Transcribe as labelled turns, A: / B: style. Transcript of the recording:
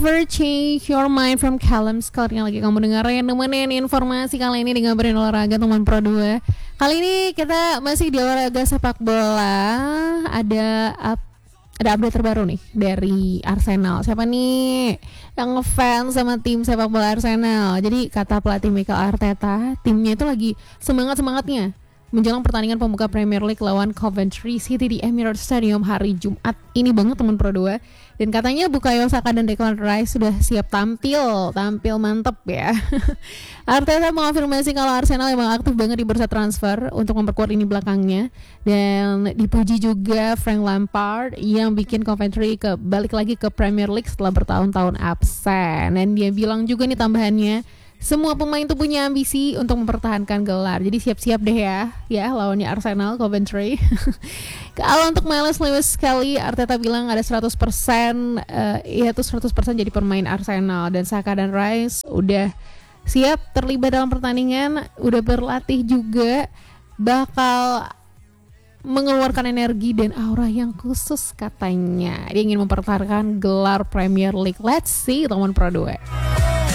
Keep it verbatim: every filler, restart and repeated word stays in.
A: Never change your mind from Callum Scott yang lagi kamu dengerin. Nemenin informasi kali ini di Ngabarin Olahraga teman Pro dua. Kali ini kita masih di olahraga sepak bola. Ada up, ada update terbaru nih dari Arsenal. Siapa nih yang ngefans sama tim sepak bola Arsenal? Jadi kata pelatih Mikel Arteta, timnya itu lagi semangat-semangatnya menjelang pertandingan pembuka Premier League lawan Coventry City di Emirates Stadium hari Jumat ini banget teman Pro dua. Dan katanya Bukayo Saka dan Declan Rice sudah siap tampil, tampil mantep ya. Arteta mengonfirmasi kalau Arsenal memang aktif banget di bursa transfer untuk memperkuat ini belakangnya. Dan dipuji juga Frank Lampard yang bikin Coventry ke balik lagi ke Premier League setelah bertahun-tahun absen. Dan dia bilang juga nih tambahannya, semua pemain tuh punya ambisi untuk mempertahankan gelar. Jadi siap-siap deh ya, ya lawannya Arsenal, Coventry. Kalau untuk Miles Lewis Kelly, Arteta bilang ada seratus persen uh, ya tuh seratus persen jadi pemain Arsenal. Dan Saka dan Rice udah siap terlibat dalam pertandingan, udah berlatih juga, bakal mengeluarkan energi dan aura yang khusus katanya. Dia ingin mempertahankan gelar Premier League. Let's see teman Pro dua.